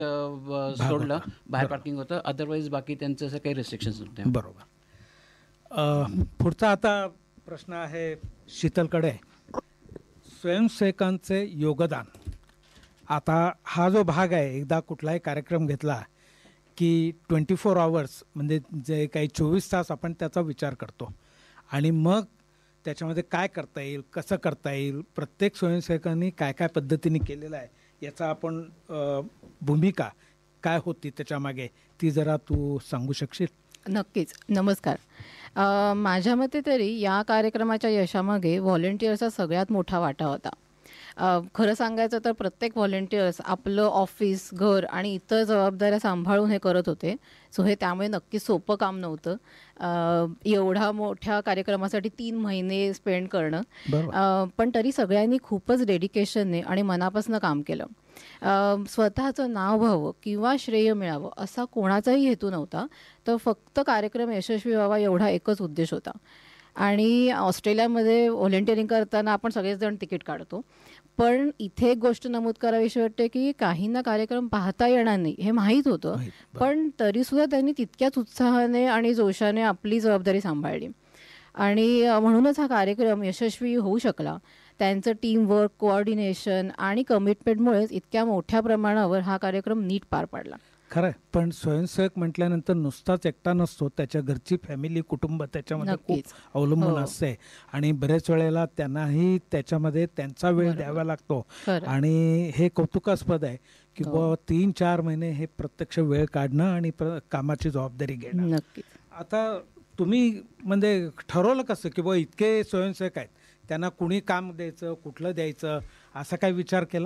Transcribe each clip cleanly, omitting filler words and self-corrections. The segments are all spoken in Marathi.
सोडलं, होता. बाहेर बरोबर. पार्किंग होतं. अदरवाईज बाकी त्यांचं असं काही रिस्ट्रिक्शन्स नव्हते. बरोबर. पुढचा आता प्रश्न आहे शीतलकडे. स्वयंसेवकांचे योगदान. आता हा जो भाग आहे, एकदा कुठलाही कार्यक्रम घेतला की 24 आवर्स म्हणजे जे काही 24 तास आपण त्याचा विचार करतो आणि मग त्याच्यामध्ये काय करता येईल, कसं करता येईल, प्रत्येक स्वयंसेवकांनी काय काय पद्धतीने केलेलं आहे याचा आपण भूमिका काय होती त्याच्यामागे ती जरा तू सांगू शकशील? नक्कीच. नमस्कार. माझ्या मते तरी या कार्यक्रमाच्या यशामागे व्हॉलंटिअर्सचा सगळ्यात मोठा वाटा होता. खरं सांगायचं तर प्रत्येक व्हॉलंटिअर्स आपलं ऑफिस, घर आणि इतर जबाबदाऱ्या सांभाळून हे करत होते. सो हे त्यामुळे नक्कीच सोपं काम नव्हतं. एवढा मोठ्या कार्यक्रमासाठी 3 महिने स्पेंड करणं. पण तरी सगळ्यांनी खूपच डेडिकेशनने आणि मनापासून काम केलं. स्वतःचं नाव व्हावं किंवा श्रेय मिळावं असा कोणाचाही हेतू नव्हता. तर फक्त कार्यक्रम यशस्वी व्हावा एवढा एकच उद्देश होता. आणि ऑस्ट्रेलियामध्ये व्हॉलंटिअरिंग करताना आपण सगळेच जण तिकीट काढतो. पण इथे एक गोष्ट नमूद करावीशी वाटते की काहींना कार्यक्रम पाहता येणार नाही हे माहीत होतं, पण तरीसुद्धा त्यांनी तितक्याच उत्साहाने आणि जोशाने आपली जबाबदारी सांभाळली. आणि म्हणूनच हा कार्यक्रम यशस्वी होऊ शकला. त्यांचं टीमवर्क, कोऑर्डिनेशन आणि कमिटमेंटमुळेच इतक्या मोठ्या प्रमाणावर हा कार्यक्रम नीट पार पडला. खरं आहे. पण स्वयंसेवक म्हटल्यानंतर नुसताच एकटा नसतो, त्याच्या घरची फॅमिली, कुटुंब त्याच्यामध्ये खूप अवलंबून असते आणि बरेच वेळेला त्यांनाही त्याच्यामध्ये त्यांचा वेळ द्यावा लागतो. आणि हे कौतुकास्पद आहे की 3-4 महिने हे प्रत्यक्ष वेळ काढणं आणि कामाची जबाबदारी घेणं. नक्कीच. आता तुम्ही म्हणजे ठरवलं कसं की बुवा इतके स्वयंसेवक आहेत, त्यांना कुणी काम द्यायचं, कुठलं द्यायचं, असा काय विचार केला?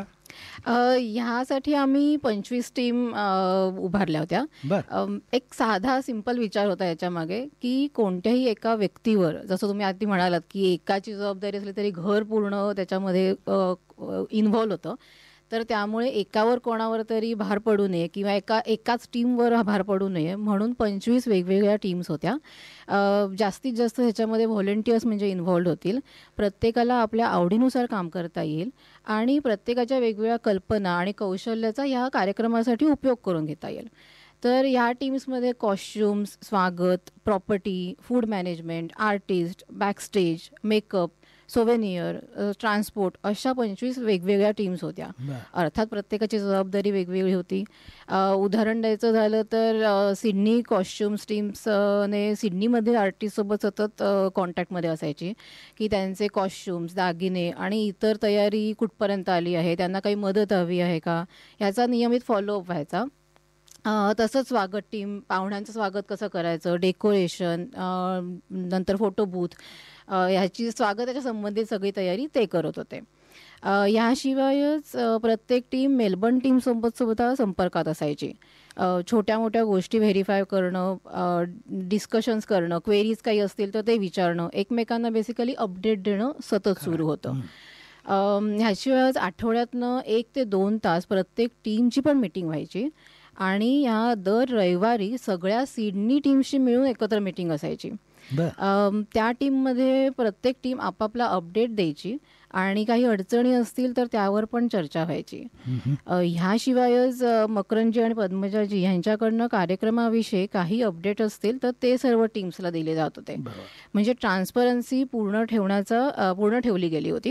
ह्यासाठी आम्ही 25 टीम उभारल्या होत्या. एक साधा सिंपल विचार होता याच्यामागे की कोणत्याही एका व्यक्तीवर, जसं तुम्ही आधी म्हणालात की एकाची जबाबदारी असली तरी घर पूर्ण त्याच्यामध्ये इन्व्हॉल्व होतं. तर त्यामुळे एकावर कोणावर तरी भार पडू नये किंवा एकाच टीमवर भार पडू नये म्हणून 25 वेगवेगळ्या टीम्स होत्या. जास्तीत जास्त ह्याच्यामध्ये व्हॉलंटिअर्स म्हणजे इन्व्हॉल्ड होतील. प्रत्येकाला आपल्या आवडीनुसार काम करता येईल आणि प्रत्येकाच्या वेगवेगळ्या कल्पना आणि कौशल्याचा ह्या कार्यक्रमासाठी उपयोग करून घेता येईल. तर ह्या टीम्समध्ये कॉस्ट्युम्स, स्वागत, property, food management, artist, backstage, makeup, सोव्हेनियर, transport अशा 25 वेगवेगळ्या टीम्स होत्या. अर्थात प्रत्येकाची जबाबदारी वेगवेगळी होती. उदाहरण द्यायचं झालं तर सिडनी कॉस्ट्युम्स टीम्सने सिडनीमध्ये आर्टिस्टसोबत सतत कॉन्टॅक्टमध्ये असायची की त्यांचे कॉस्ट्युम्स, दागिने आणि इतर तयारी कुठपर्यंत आली आहे, त्यांना काही मदत हवी आहे का, याचा नियमित फॉलोअप व्हायचा. तसंच स्वागत टीम, पाहुण्यांचं स्वागत कसं करायचं, डेकोरेशन, नंतर फोटो बूथ, ह्याची स्वागताच्या संबंधित सगळी तयारी ते करत होते. याशिवायच प्रत्येक टीम मेलबर्न टीमसोबत सुद्धा संपर्कात असायची. छोट्या मोठ्या गोष्टी व्हेरीफाय करणं, डिस्कशन्स करणं, क्वेरीज काही असतील तर ते विचारणं, एकमेकांना बेसिकली अपडेट देणं सतत सुरू होतं. ह्याशिवायच आठवड्यातनं 1 ते 2 तास प्रत्येक टीमची पण मीटिंग व्हायची आणि ह्या दर रविवारी सगळ्या सिडनी टीम्सची मिळून एकत्र मीटिंग असायची. त्या टीममध्ये प्रत्येक टीम आपापला अपडेट द्यायची आणि काही अडचणी असतील तर त्यावर पण चर्चा व्हायची. ह्याशिवायच मकरंजी आणि पद्मजाजी यांच्याकडनं कार्यक्रमाविषयी काही अपडेट असतील तर ते सर्व टीम्सला दिले जात होते. म्हणजे ट्रान्सपरन्सी पूर्ण ठेवली गेली होती.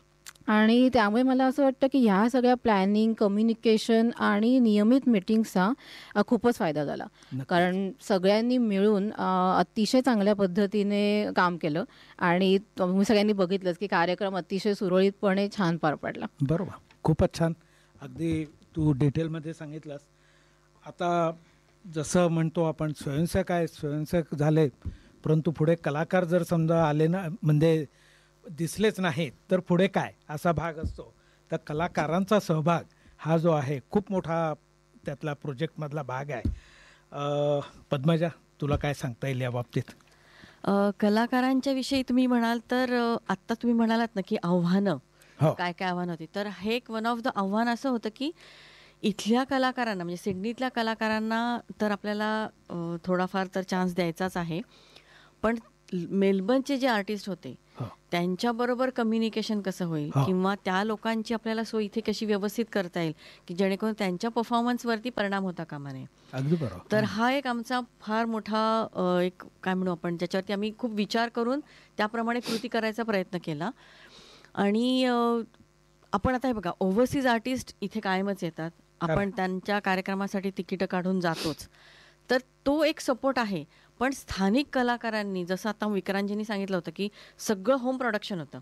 आणि त्यामुळे मला असं वाटतं की ह्या सगळ्या प्लॅनिंग, कम्युनिकेशन आणि नियमित मीटिंग्सचा खूपच फायदा झाला. कारण सगळ्यांनी मिळून अतिशय चांगल्या पद्धतीने काम केलं आणि तुम्ही सगळ्यांनी बघितलंच की कार्यक्रम अतिशय सुरळीतपणे छान पार पडला. बरोबर, खूपच छान. अगदी तू डिटेलमध्ये सांगितलंस. आता जसं म्हणतो आपण स्वयंसेवक झाले, परंतु पुढे कलाकार जर समजा आले ना, म्हणजे दिसलेच नाही तर पुढे काय असा भाग असतो. तर कलाकारांचा सहभाग हा जो आहे खूप मोठा त्यातला प्रोजेक्टमधला भाग आहे. पद्मजा, तुला काय सांगता येईल या बाबतीत? कलाकारांच्या विषयी तुम्ही म्हणाल तर आत्ता तुम्ही म्हणालात ना की आव्हानं, काय काय आव्हानं होती, तर हे एक वन ऑफ द आव्हान असं होतं की इथल्या कलाकारांना म्हणजे सिडनीतल्या कलाकारांना तर आपल्याला थोडाफार तर चान्स द्यायचाच आहे, पण मेलबर्नचे जे आर्टिस्ट होते त्यांच्याबरोबर कम्युनिकेशन कसं होईल किंवा त्या लोकांची आपल्याला सोय इथे कशी व्यवस्थित करता येईल की जेणेकरून त्यांच्या परफॉर्मन्सवरती परिणाम होता कामा नये. अगदी बरोबर. तर हा एक आमचा फार मोठा एक काय म्हणू आपण ज्याच्यावरती आम्ही खूप विचार करून त्याप्रमाणे कृती करायचा प्रयत्न केला. आणि आपण आता हे बघा, ओव्हरसीज आर्टिस्ट इथे कायमच येतात, आपण त्यांच्या कार्यक्रमासाठी तिकीटं काढून जातोच, तर तो एक सपोर्ट आहे. पण स्थानिक कलाकारांनी जसं आता विक्रांतजींनी सांगितलं होतं की सगळं होम प्रोडक्शन होतं,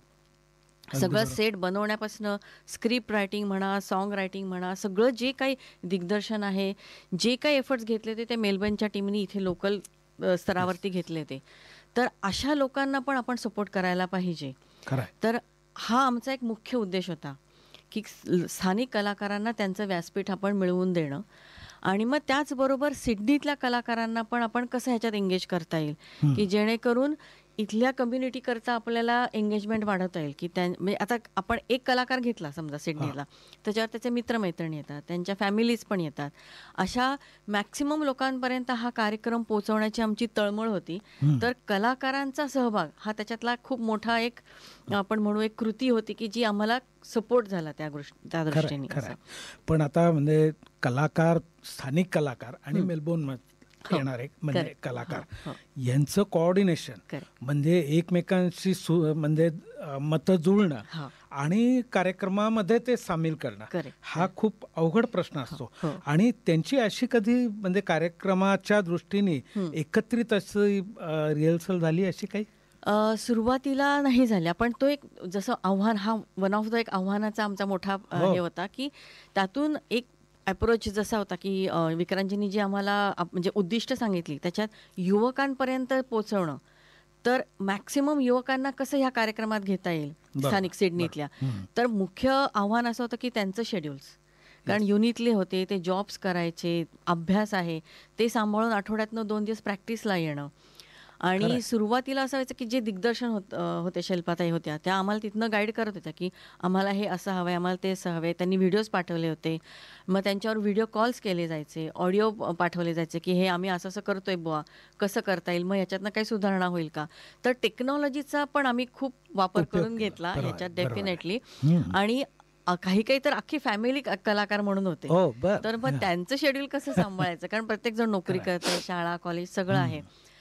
सगळं सेट बनवण्यापासून स्क्रिप्ट रायटिंग म्हणा, सॉन्ग रायटिंग म्हणा, सगळं जे काही दिग्दर्शन आहे, जे काही एफर्ट्स घेतले ते मेलबर्नच्या टीमनी इथे लोकल स्तरावरती घेतले ते. तर अशा लोकांना पण आपण सपोर्ट करायला पाहिजे. तर हा आमचा एक मुख्य उद्देश होता की स्थानिक कलाकारांना त्यांचं व्यासपीठ आपण मिळवून देणं आणि मग त्याचबरोबर सिडनीतल्या कलाकारांना पण आपण कसं ह्याच्यात एंगेज करता येईल की जेणेकरून इथल्या कम्युनिटीकरता आपल्याला एंगेजमेंट वाढवता येईल. की म्हणजे आता आपण एक कलाकार घेतला समजा सिडनीला, त्याच्यावर त्याचे मित्रमैत्रिणी येतात, त्यांच्या फॅमिलीज पण येतात, अशा मॅक्सिमम लोकांपर्यंत हा कार्यक्रम पोहोचवण्याची आमची तळमळ होती. तर कलाकारांचा सहभाग हा त्याच्यातला खूप मोठा एक आपण म्हणू एक कृती होती की जी आम्हाला सपोर्ट झाला त्या दृष्टीने. पण आता म्हणजे कलाकार, स्थानिक कलाकार आणि मेलबोर्न येणारे म्हणजे कलाकार यांचं कोऑर्डिनेशन म्हणजे एकमेकांशी म्हणजे मतं जुळणं आणि कार्यक्रमामध्ये ते सामील करणं हा खूप अवघड प्रश्न असतो. आणि त्यांची अशी कधी म्हणजे कार्यक्रमाच्या दृष्टीने एकत्रित अशी रिहर्सल झाली अशी काही? सुरुवातीला नाही झाल्या, पण तो एक जसं आव्हान, हा वन ऑफ द एक आव्हानाचा आमचा मोठा हे होता की त्यातून एक अप्रोच जसा होता की विक्रांतजींनी जी आम्हाला म्हणजे उद्दिष्ट सांगितली त्याच्यात युवकांपर्यंत पोहोचवणं. तर मॅक्सिमम युवकांना कसं ह्या कार्यक्रमात घेता येईल स्थानिक सिडनीतल्या. तर मुख्य आव्हान असं होतं की त्यांचं शेड्यूल्स, कारण युनिटले होते, ते जॉब्स करायचे, अभ्यास आहे, ते सांभाळून आठवड्यातनं 2 दिवस प्रॅक्टिसला येणं. आणि सुरुवातीला असं व्हायचं की जे दिग्दर्शन होते, शिल्पाताई होत्या, त्या आम्हाला तिथनं गाईड करत होत्या की आम्हाला हे असं हवं आहे, आम्हाला ते असं हवं आहे. त्यांनी व्हिडिओज पाठवले होते, मग त्यांच्यावर व्हिडिओ कॉल्स केले जायचे, ऑडिओ पाठवले जायचे की हे आम्ही असं असं करतोय बुवा, कसं करता येईल, मग ह्याच्यातनं काही सुधारणा होईल का. तर टेक्नॉलॉजीचा पण आम्ही खूप वापर करून घेतला ह्याच्यात डेफिनेटली. आणि काही काही तर अख्खी फॅमिली कलाकार म्हणून होते. तर मग त्यांचं शेड्यूल कसं सांभाळायचं, कारण प्रत्येक जण नोकरी करते, शाळा कॉलेज सगळं आहे.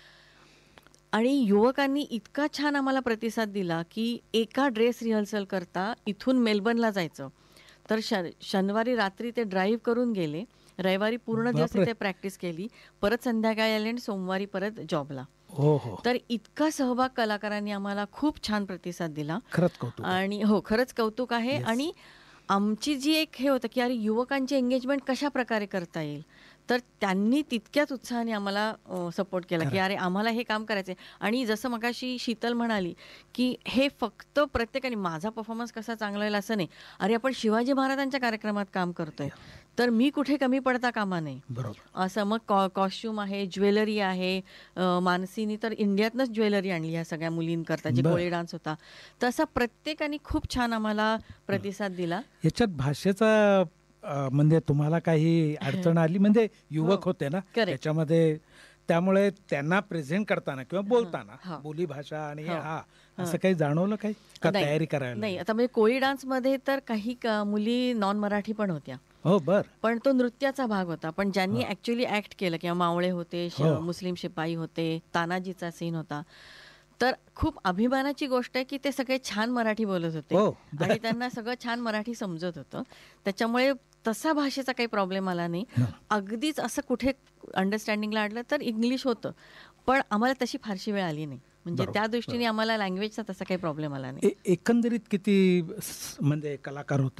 आणि युवकांनी इतका छान आम्हाला प्रतिसाद दिला की एका ड्रेस रिहर्सल करता इथून मेलबर्नला जायचं, तर शनिवारी रात्री ते ड्राईव्ह करून गेले, रविवारी पूर्ण दिवस तिथे प्रॅक्टिस केली, परत संध्याकाळी आले आणि सोमवारी परत जॉबला. तर इतका सहभाग कलाकारांनी आम्हाला खूप छान प्रतिसाद दिला. आणि खरंच कौतुक आहे. आणि आमची जी एक हे होतं की अरे युवकांची एंगेजमेंट कशा प्रकारे करता येईल, तर त्यांनी तितक्याच उत्साहाने आम्हाला सपोर्ट केला की अरे आम्हाला हे काम करायचं आहे. आणि जसं मगाशी शीतल म्हणाली की हे फक्त प्रत्येकाने माझा परफॉर्मन्स कसा चांगला होईल असं नाही, अरे आपण शिवाजी महाराजांच्या कार्यक्रमात काम करतोय तर मी कुठे कमी पडता कामा नये असं. मग कॉस्ट्युम आहे, ज्वेलरी आहे, मानसीनी तर इंडियातनंच ज्वेलरी आणली ह्या सगळ्या मुलींकरता, जे कोळी डान्स होता, तसा प्रत्येकाने खूप छान आम्हाला प्रतिसाद दिला. याच्यात भाषेचा म्हणजे तुम्हाला काही अडचण आली? म्हणजे युवक होते ना त्याच्यामध्ये, त्यामुळे त्यांना प्रेझेंट करताना किंवा बोलताना बोली भाषा आणि असं काही जाणवलं काही का तयारी करायला? नाही, आता म्हणजे कोळी डान्स मध्ये तर काही मुली नॉन मराठी पण होत्या. पण तो नृत्याचा भाग होता. पण ज्यांनी ऍक्च्युअली ऍक्ट केलं किंवा मावळे होते, मुस्लिम शिपाई होते, तानाजीचा सीन होता, तर खूप अभिमानाची गोष्ट आहे की ते सगळे छान मराठी बोलत होते आणि त्यांना सगळं छान मराठी समजत होतं. त्याच्यामुळे तसा भाषेचा काही प्रॉब्लेम आला नाही. अगदीच असं कुठे अंडरस्टँडिंगला अडलं तर इंग्लिश होतं, पण आम्हाला तशी फारशी वेळ आली नाही. म्हणजे त्या दृष्टीने आम्हाला लँग्वेजचा तसा काही प्रॉब्लेम आला नाही. एकंदरीत किती म्हणजे कलाकार होते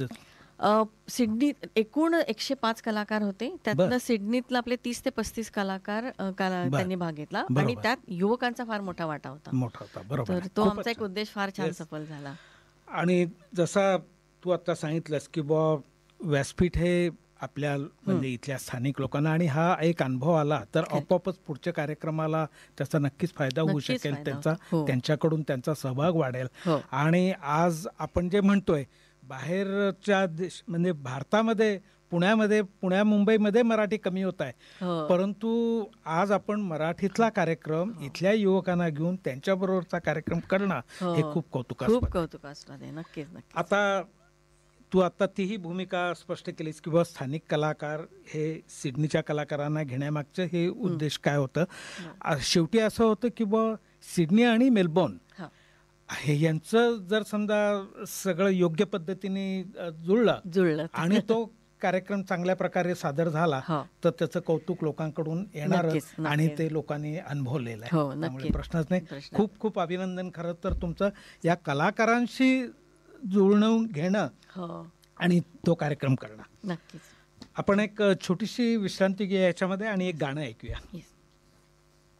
सिडनीत? एकूण 105 कलाकार होते, त्यातनं सिडनीतला आपले 30 ते 35 कलाकार त्यांनी भाग घेतला आणि त्यात युवकांचा फार मोठा वाटा होता. तर तो आमचा एक उद्देश फार छान सफल झाला. आणि जसा तू आता सांगितलंस की व्यासपीठ हे आपल्या म्हणजे इथल्या स्थानिक लोकांना, आणि हा एक अनुभव आला तर आपोआपच पुढच्या कार्यक्रमाला त्याचा नक्कीच फायदा होऊ शकेल, त्यांच्याकडून त्यांचा सहभाग वाढेल. आणि आज आपण जे म्हणतोय बाहेरच्या म्हणजे भारतामध्ये पुण्या मुंबईमध्ये मराठी कमी होत आहे, हो. परंतु आज आपण मराठीतला कार्यक्रम इथल्या युवकांना घेऊन त्यांच्याबरोबरचा कार्यक्रम करणं हे खूप कौतुकास्पद आहे. नक्कीच नक्कीच. आता तीही भूमिका स्पष्ट केलीस की स्थानिक कलाकार हे सिडनीच्या कलाकारांना घेण्यामागचं हे उद्देश काय होतं. शेवटी असं होतं की सिडनी आणि मेलबोर्न हे यांचं जर समजा सगळं योग्य पद्धतीने जुळलं आणि तो कार्यक्रम चांगल्या प्रकारे सादर झाला तर त्याचं कौतुक लोकांकडून येणार आणि ते लोकांनी अनुभवलेलं आहे. त्यामुळे प्रश्नच नाही. खूप खूप अभिनंदन खरं तर तुमचं या कलाकारांशी जुळवून घेणं आणि तो कार्यक्रम करणं. नक्कीच. आपण एक छोटीशी विश्रांती घेऊया याच्यामध्ये आणि एक गाणं ऐकूया.